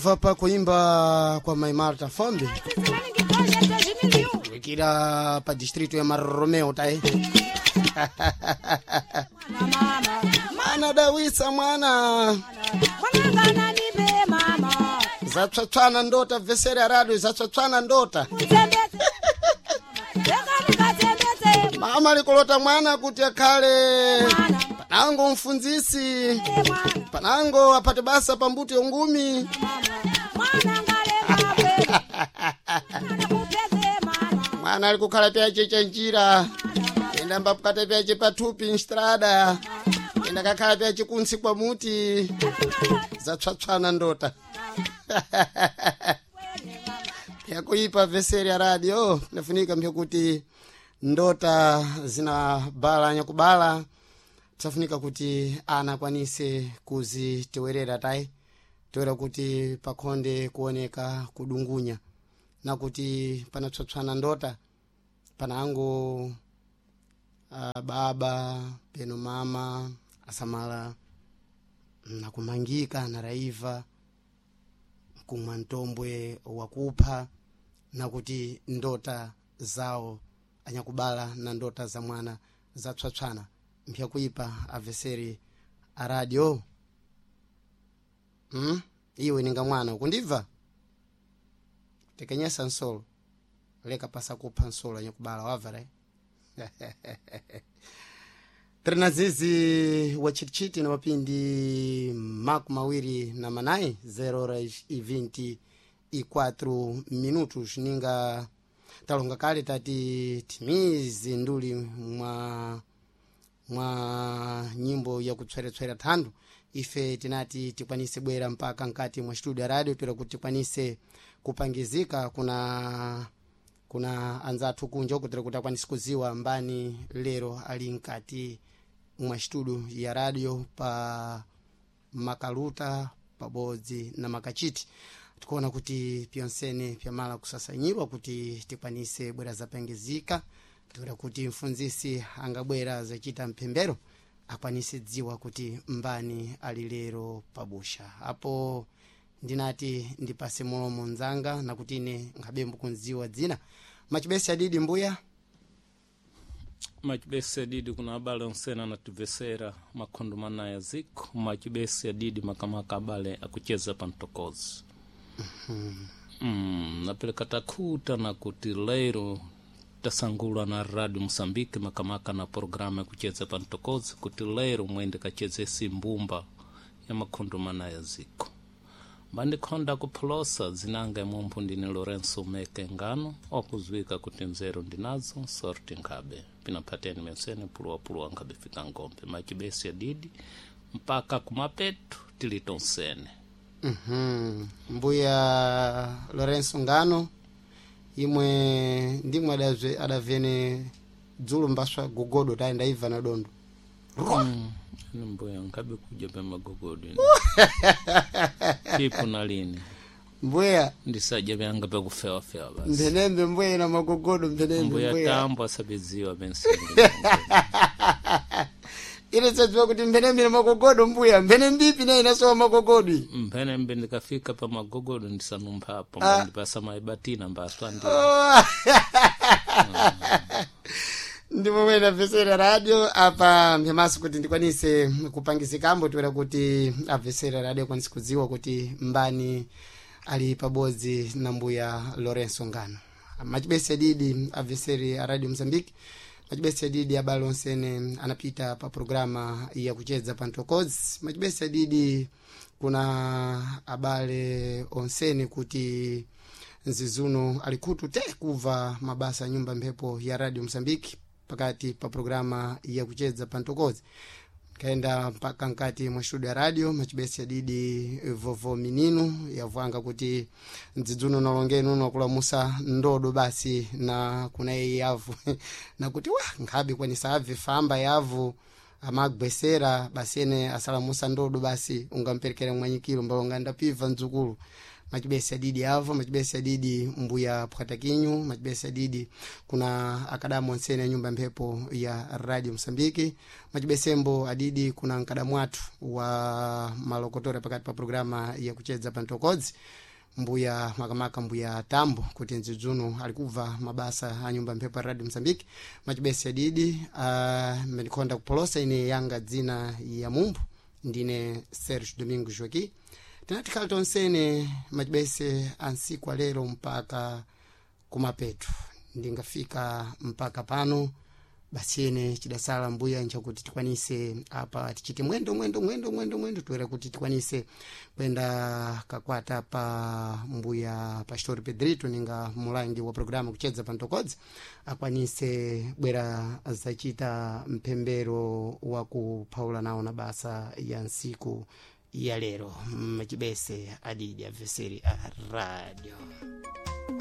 Tangova pa kuimba kwa Maimarta Fombi wikira pa distrito ya Maromeo tae Mana dawisa mwana Zatswatswana ndota vesere ya radio zatswatswana ndota Mama likolota mwana kuti akhale panango mfunzisi panango apate basa pambuti ongumi mwana alikukhala pyache chanjira enda mbapukata pyache patupi nstrada enda kakhala pyache kunsi kwa muti zatswatswana ndota yakuipa veseri ya radio nafunika mbio kuti ndota zina bala nyakubala tafunika kuti ana kwanise kuzitewerera tai toera kuti pakonde kuoneka kudungunya na kuti panatsotsana ndota panango baba peno mama asamala na kumangika na raiva kumwa ntombwe wakupha na kuti ndota zao anyakubala na ndota za mwana za tswatswana mpya kuipa aveseri a radio iwe ninga mwana ukundiva tekenyesa nsolo leka pasa kupha nsolo anyakubala wavara Trenazizi wa chitichiti na wapindi maku mawiri na manai 0:24 minutos ninga talonga kale tati timizi nduli mwa nyimbo ya kutswera thandu ife tinati tikwanise bwera mpaka nkati mwa studio radio tira kuti tikwanise kupangizika kuna anzathu kunjo kutira kuti akwanise kuziwa mbani lero ali nkati mwa studio ya radio pa makaluta pabodzi na makachiti tukuona kuti pionsene pyamala kusasanyirwa kuti tikwanise bwera zapangizika tira kuti mfunzisi angabwera zachita mpembero akwanise dziwa kuti mbani alilero pabusha hapo ndinati ndipase mulomo nzanga na kuti ine ngabembo kunziwa dzina machibesi adidi mbuya machibesi adidi kuna abale onsena na tuvesera makondo mana ya ziko machibesi adidi makamaka abale akucheza pantokozi napeleka takuta na kuti lero tasangula na radio Msambiki makamaka na programa ya kucheza pantokozi kuti lero mwende kacheze simbumba ya makondo mana ya ziko bandi konda kupolosa zinanga ya mumpu ndini Lorenzo Meke ngano okuzwika kuti nzero ndinazo sorti nkabe pinapateni mensene puluwa nkabe fika ngombe machibesi ya didi mpaka kumapetu tilitonsene mbuya Lorenzo ngano imwe ndimwe adavene dzulu mbaswa gogodo taenda iva na dondo mbuya nkabe kuja pema gogodo kipu na lini mbuya ndisaje byanga pe kufewa basi mbenembe mbuya na magogodo mbenembe mbuya tambo asabiziwa bensingi ile sasa kuti mbenembe na magogodo mbuya mbenembipi na inasowa magogodo mbenembe ndikafika pa magogodo ndisanumpa hapo ndipasa maibatina mbaswa ndi ndimo wena vesera radio apa mhemasu kuti ndikwanise kupangizikambo tuwera kuti avesera radio kwanise kuziwa kuti mbani ali pabodzi na mbuya Lorenzo ngano machibesi adidi aveseri a radio Mozambique machibesi adidi abale onsene anapita pa programa ya kucheza pantokozi machibesi adidi kuna abale onsene kuti nzizuno alikutu te kuva mabasa nyumba mpepo ya radio Mozambique pakati pa programa ya kucheza pantokozi kaenda mpaka nkati mwa studio ya radio machibesi ya didi vovo mininu yavwanga kuti nzizuno nalongenu nakulamusa ndodo basi na kuna yavu na kuti ngabi kwanisa ave famba yavu amagwesera basi ene asalamusa ndodo basi ungamperekera mwanyikiro mbalonga ndapiva nzukulu machibesi adidi avo, machibesi adidi mbuya Pukatakinyu, machibesi adidi kuna akadamu nsene nyumba mpepo ya Radio Msambiki, machibesembo adidi kuna nkadamu watu wa malokotore pakati pa programa ya kucheza pantokodzi mbuya makamaka mbuya Tambo kuti nzizuno alikuva mabasa a nyumba mpepo ya Radio Msambiki. Machibesi adidi menikonda kupolosa ine yanga dzina ya mumbu ndine Serge Domingo Joaquim. Tinatikali tonsene machibese ansiku alero mpaka kumapetu ndingafika mpaka pano basiene chidasala mbuya nchakuti tikwanise apa tichite mwendo tuwera kuti tikwanise kwenda kakwata pa mbuya Pastor Pedrito ninga mulangi wa programa kucheza pantokodzi akwanise bwera zachita mpembero wa kupaula nao na basa ya nsiku ya lero. Machibese adidi aveseri a radio.